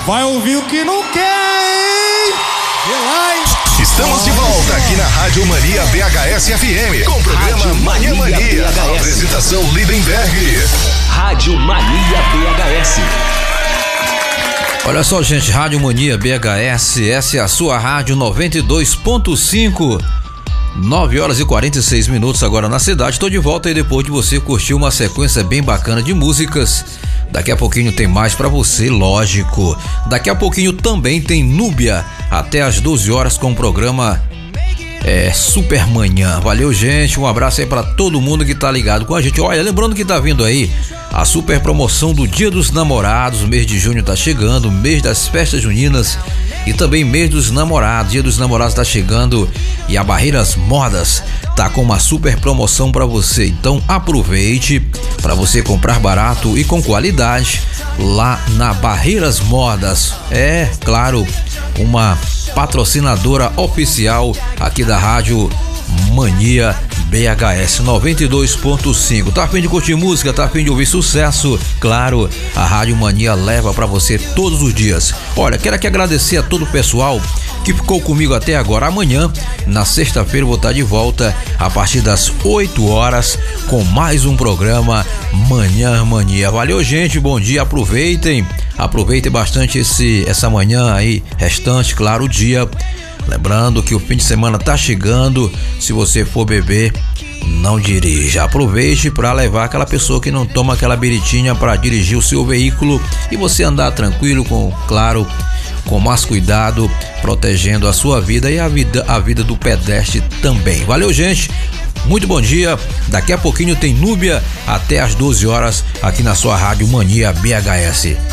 Vai ouvir o que não quer, hein? Estamos de volta aqui na Rádio Mania BHS FM com o programa Mania Mania. Apresentação Lindenberg. Rádio Mania BHS. Olha só, gente, Rádio Mania BHS, essa é a sua rádio 92.5. 9 horas e 46 minutos agora na cidade. Estou de volta aí depois de você curtir uma sequência bem bacana de músicas. Daqui a pouquinho tem mais pra você, lógico. Daqui a pouquinho também tem Núbia, até às 12 horas com o programa Supermanhã. Valeu, gente, um abraço aí pra todo mundo que tá ligado com a gente. Olha, lembrando que tá vindo aí a super promoção do Dia dos Namorados. O mês de junho tá chegando, mês das festas juninas e também mês dos namorados. Dia dos Namorados tá chegando e a Barreiras Modas tá com uma super promoção para você. Então aproveite para você comprar barato e com qualidade lá na Barreiras Modas. É, claro, uma patrocinadora oficial aqui da Rádio Mania BHS 92.5. Tá a fim de curtir música, tá a fim de ouvir sucesso? Claro, a Rádio Mania leva pra você todos os dias. Olha, quero aqui agradecer a todo o pessoal que ficou comigo até agora. Amanhã, na sexta-feira, vou estar de volta a partir das 8 horas com mais um programa Manhã Mania. Valeu, gente, bom dia, aproveitem bastante essa manhã aí restante, claro, o dia. Lembrando que o fim de semana tá chegando. Se você for beber, não dirija. Aproveite para levar aquela pessoa que não toma aquela biritinha para dirigir o seu veículo e você andar tranquilo, com mais cuidado, protegendo a sua vida e a vida do pedestre também. Valeu, gente. Muito bom dia. Daqui a pouquinho tem Núbia até às 12 horas aqui na sua Rádio Mania BHS.